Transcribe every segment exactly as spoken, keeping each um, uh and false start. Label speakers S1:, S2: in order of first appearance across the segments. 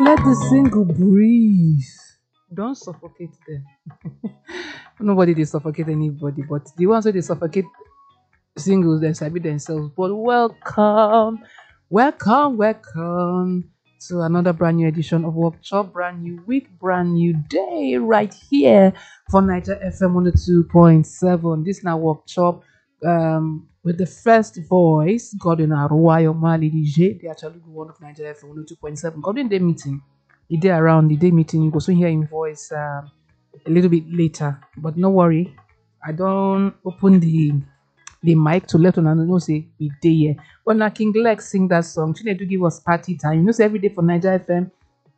S1: Let the single breathe. Don't suffocate them. Nobody they suffocate anybody, but the ones who they suffocate singles they sabi themselves. But welcome, welcome, welcome to another brand new edition of Workshop, brand new week, brand new day, right here for Niger F M one oh two point seven. This now Workshop um with the first voice, Gordon Aruayo Mali D J, the actually one of Niger F M one oh two point seven. Gordon Day meeting. The day around the day meeting, you go soon hear him voice um, a little bit later. But no worry, I don't open the the mic to let on and know say we day here. When na King Lex sing that song, she need to give us party time. You know, say every day for Niger F M,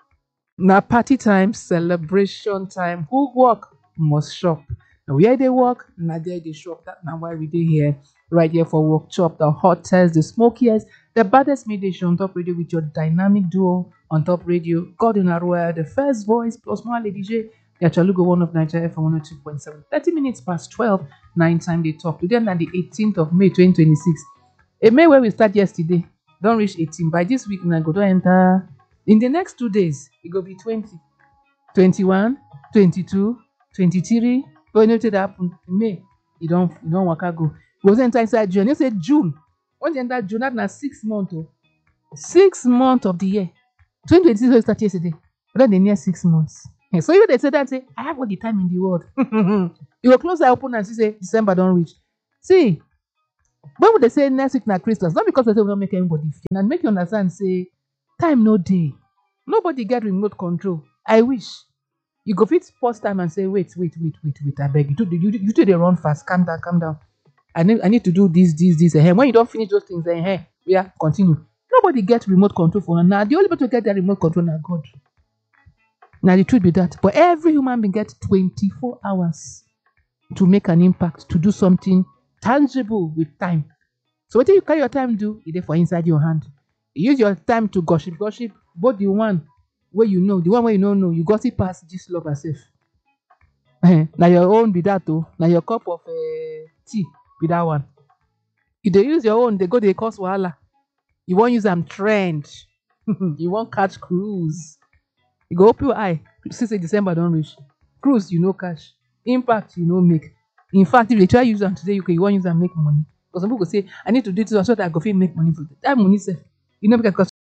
S1: na party time, celebration time. Who work must shop. Now where they work, na there they shop. That now why we day here, right here for Workshop, the hottest, the smokiest, the baddest midday show on top radio with your dynamic duo on top radio. Gordon Aruayo, the first voice, plus one lady J. Yachalugo, one of Nigeria F M one oh two point seven. thirty minutes past twelve, nine time they talk. Today, on the eighteenth of May twenty twenty-six. A May where we start yesterday, don't reach eighteen. By this week, now go to enter. In the next two days, it will be twenty, twenty-one, twenty-two, twenty-three. But you know what happen in May? You don't, you don't want to go. Go enter inside June. You say June. Once you enter June, that's six months. Oh. Six months of the year. twenty twenty-six will start yesterday. But then they near six months. Yeah, so you they say that say, I have all the time in the world. You will close the open and see say December don't reach. See, when would they say next week na Christmas? Not because they say we don't make anybody feel. And make you understand, say, time no day. Nobody get remote control. I wish. You go fit pause time and say, wait, wait, wait, wait, wait, I beg you. You, you, you, you do they run fast. Calm down, calm down. I need, I need to do this, this, this. And when you don't finish those things, then hey, yeah, continue. Nobody gets remote control for now. The only people to get that remote control now God. Now the truth be that, but every human being gets twenty-four hours to make an impact, to do something tangible with time. So what do you carry your time do? It is for inside your hand. You use your time to gossip, gossip, both the one where you know, the one where you don't know, you gossip past this love yourself. Now your own be that too. Now your cup of uh, tea be that one. If they use your own, they go they cause wahala. You won't use them trend. You won't catch cruise. You go up your eye. Since December don't reach. Cruise, you know cash. Impact, you know make. In fact, if they try to use them today, you can you won't use them make money. Because some people say, I need to do this so that I go feel make money for that money. Sef, you know because